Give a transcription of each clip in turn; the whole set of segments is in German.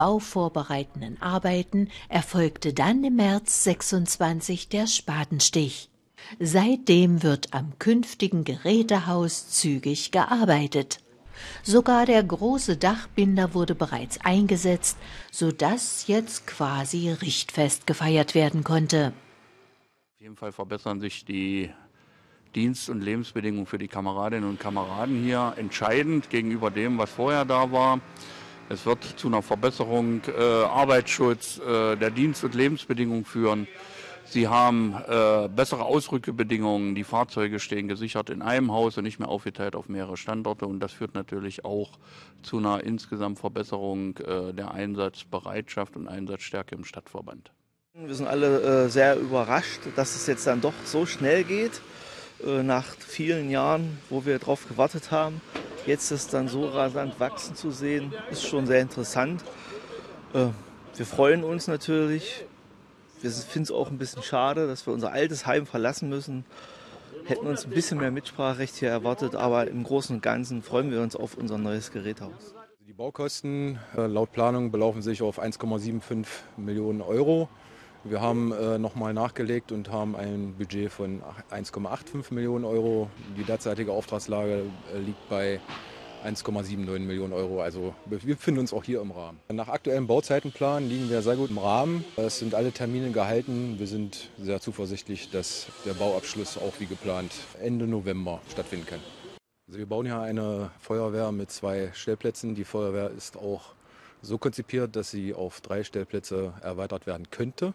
bauvorbereitenden Arbeiten erfolgte dann im März 26 der Spatenstich. Seitdem wird am künftigen Gerätehaus zügig gearbeitet. Sogar der große Dachbinder wurde bereits eingesetzt, sodass jetzt quasi richtfest gefeiert werden konnte. Auf jeden Fall verbessern sich die Dienst- und Lebensbedingungen für die Kameradinnen und Kameraden hier entscheidend gegenüber dem, was vorher da war. Es wird zu einer Verbesserung Arbeitsschutz der Dienst- und Lebensbedingungen führen. Sie haben bessere Ausrückebedingungen. Die Fahrzeuge stehen gesichert in einem Haus und nicht mehr aufgeteilt auf mehrere Standorte. Und das führt natürlich auch zu einer insgesamt Verbesserung der Einsatzbereitschaft und Einsatzstärke im Stadtverband. Wir sind alle sehr überrascht, dass es jetzt dann doch so schnell geht. Nach vielen Jahren, wo wir darauf gewartet haben, jetzt es dann so rasant wachsen zu sehen, ist schon sehr interessant. Wir freuen uns natürlich. Wir finden es auch ein bisschen schade, dass wir unser altes Heim verlassen müssen. Hätten uns ein bisschen mehr Mitspracherecht hier erwartet, aber im Großen und Ganzen freuen wir uns auf unser neues Gerätehaus. Die Baukosten laut Planung belaufen sich auf 1,75 Millionen Euro. Wir haben nochmal nachgelegt und haben ein Budget von 1,85 Millionen Euro. Die derzeitige Auftragslage liegt bei 1,79 Millionen Euro. Also wir befinden uns auch hier im Rahmen. Nach aktuellem Bauzeitenplan liegen wir sehr gut im Rahmen. Es sind alle Termine gehalten. Wir sind sehr zuversichtlich, dass der Bauabschluss auch wie geplant Ende November stattfinden kann. Also wir bauen hier eine Feuerwehr mit 2 Stellplätzen. Die Feuerwehr ist auch so konzipiert, dass sie auf 3 Stellplätze erweitert werden könnte.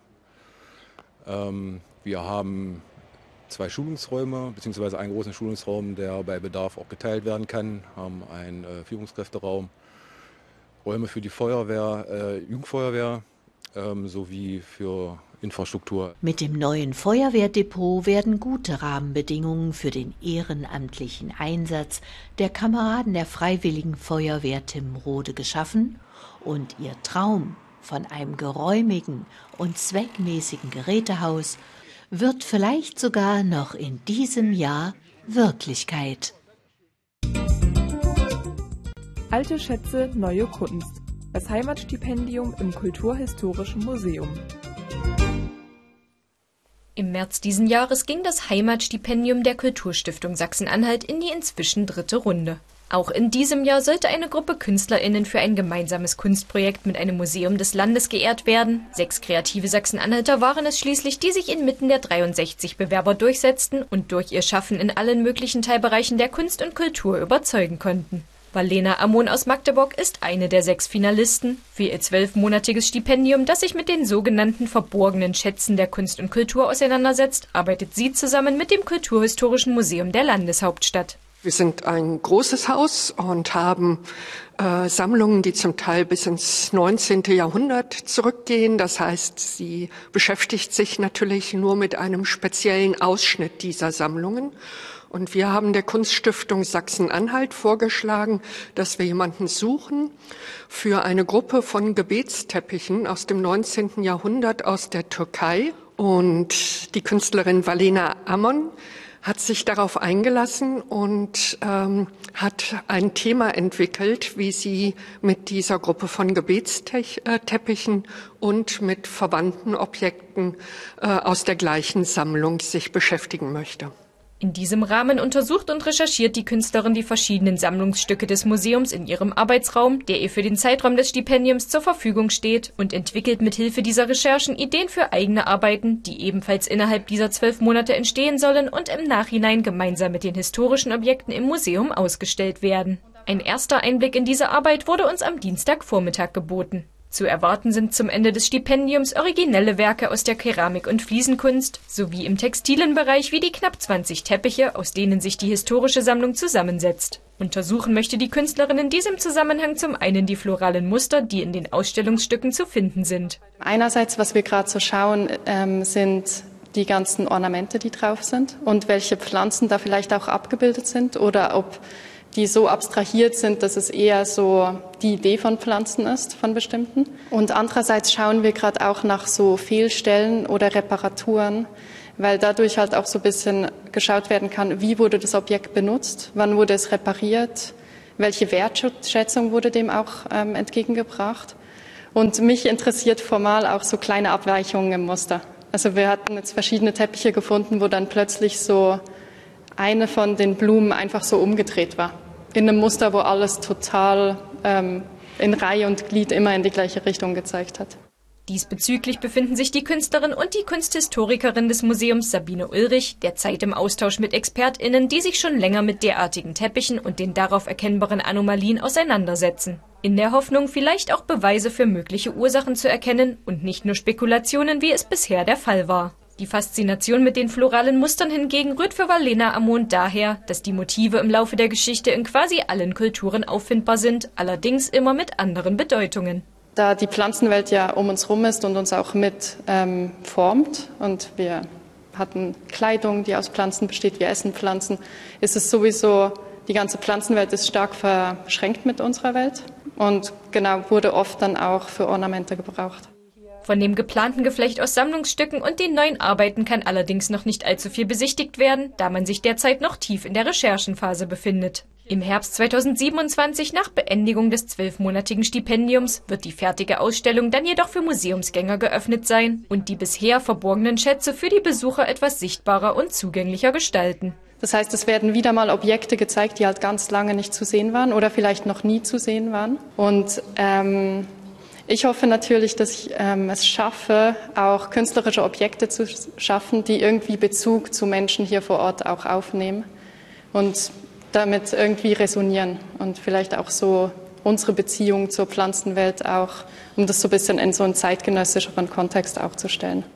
Wir haben 2 Schulungsräume, beziehungsweise einen großen Schulungsraum, der bei Bedarf auch geteilt werden kann. Wir haben einen Führungskräfteraum, Räume für die Feuerwehr, Jugendfeuerwehr sowie für Infrastruktur. Mit dem neuen Feuerwehrdepot werden gute Rahmenbedingungen für den ehrenamtlichen Einsatz der Kameraden der Freiwilligen Feuerwehr Timrode geschaffen und ihr Traum von einem geräumigen und zweckmäßigen Gerätehaus wird vielleicht sogar noch in diesem Jahr Wirklichkeit. Alte Schätze, neue Kunst. Das Heimatstipendium im Kulturhistorischen Museum. Im März diesen Jahres ging das Heimatstipendium der Kulturstiftung Sachsen-Anhalt in die inzwischen 3. Runde. Auch in diesem Jahr sollte eine Gruppe KünstlerInnen für ein gemeinsames Kunstprojekt mit einem Museum des Landes geehrt werden. 6 kreative Sachsen-Anhalter waren es schließlich, die sich inmitten der 63 Bewerber durchsetzten und durch ihr Schaffen in allen möglichen Teilbereichen der Kunst und Kultur überzeugen konnten. Valena Amon aus Magdeburg ist eine der 6 Finalisten. Für ihr 12-monatiges Stipendium, das sich mit den sogenannten verborgenen Schätzen der Kunst und Kultur auseinandersetzt, arbeitet sie zusammen mit dem Kulturhistorischen Museum der Landeshauptstadt. Wir sind ein großes Haus und haben Sammlungen, die zum Teil bis ins 19. Jahrhundert zurückgehen. Das heißt, sie beschäftigt sich natürlich nur mit einem speziellen Ausschnitt dieser Sammlungen. Und wir haben der Kunststiftung Sachsen-Anhalt vorgeschlagen, dass wir jemanden suchen für eine Gruppe von Gebetsteppichen aus dem 19. Jahrhundert aus der Türkei. Und die Künstlerin Valena Amon hat sich darauf eingelassen und hat ein Thema entwickelt, wie sie mit dieser Gruppe von Gebetsteppichen und mit verwandten Objekten aus der gleichen Sammlung sich beschäftigen möchte. In diesem Rahmen untersucht und recherchiert die Künstlerin die verschiedenen Sammlungsstücke des Museums in ihrem Arbeitsraum, der ihr für den Zeitraum des Stipendiums zur Verfügung steht, und entwickelt mithilfe dieser Recherchen Ideen für eigene Arbeiten, die ebenfalls innerhalb dieser 12 Monate entstehen sollen und im Nachhinein gemeinsam mit den historischen Objekten im Museum ausgestellt werden. Ein erster Einblick in diese Arbeit wurde uns am Dienstagvormittag geboten. Zu erwarten sind zum Ende des Stipendiums originelle Werke aus der Keramik- und Fliesenkunst sowie im textilen Bereich wie die knapp 20 Teppiche, aus denen sich die historische Sammlung zusammensetzt. Untersuchen möchte die Künstlerin in diesem Zusammenhang zum einen die floralen Muster, die in den Ausstellungsstücken zu finden sind. Einerseits, was wir gerade so schauen, sind die ganzen Ornamente, die drauf sind und welche Pflanzen da vielleicht auch abgebildet sind oder ob die so abstrahiert sind, dass es eher so die Idee von Pflanzen ist, von bestimmten. Und andererseits schauen wir gerade auch nach so Fehlstellen oder Reparaturen, weil dadurch halt auch so ein bisschen geschaut werden kann, wie wurde das Objekt benutzt, wann wurde es repariert, welche Wertschätzung wurde dem auch entgegengebracht. Und mich interessiert formal auch so kleine Abweichungen im Muster. Also wir hatten jetzt verschiedene Teppiche gefunden, wo dann plötzlich so eine von den Blumen einfach so umgedreht war. In einem Muster, wo alles total in Reihe und Glied immer in die gleiche Richtung gezeigt hat. Diesbezüglich befinden sich die Künstlerin und die Kunsthistorikerin des Museums Sabine Ulrich derzeit im Austausch mit ExpertInnen, die sich schon länger mit derartigen Teppichen und den darauf erkennbaren Anomalien auseinandersetzen. In der Hoffnung, vielleicht auch Beweise für mögliche Ursachen zu erkennen und nicht nur Spekulationen, wie es bisher der Fall war. Die Faszination mit den floralen Mustern hingegen rührt für Valena Amon daher, dass die Motive im Laufe der Geschichte in quasi allen Kulturen auffindbar sind, allerdings immer mit anderen Bedeutungen. Da die Pflanzenwelt ja um uns herum ist und uns auch mit formt und wir hatten Kleidung, die aus Pflanzen besteht, wir essen Pflanzen, ist es sowieso, die ganze Pflanzenwelt ist stark verschränkt mit unserer Welt und genau wurde oft dann auch für Ornamente gebraucht. Von dem geplanten Geflecht aus Sammlungsstücken und den neuen Arbeiten kann allerdings noch nicht allzu viel besichtigt werden, da man sich derzeit noch tief in der Recherchenphase befindet. Im Herbst 2027, nach Beendigung des 12-monatigen Stipendiums, wird die fertige Ausstellung dann jedoch für Museumsgänger geöffnet sein und die bisher verborgenen Schätze für die Besucher etwas sichtbarer und zugänglicher gestalten. Das heißt, es werden wieder mal Objekte gezeigt, die halt ganz lange nicht zu sehen waren oder vielleicht noch nie zu sehen waren. Und ich hoffe natürlich, dass ich es schaffe, auch künstlerische Objekte zu schaffen, die irgendwie Bezug zu Menschen hier vor Ort auch aufnehmen und damit irgendwie resonieren und vielleicht auch so unsere Beziehung zur Pflanzenwelt auch, um das so ein bisschen in so einen zeitgenössischeren Kontext auch zu stellen.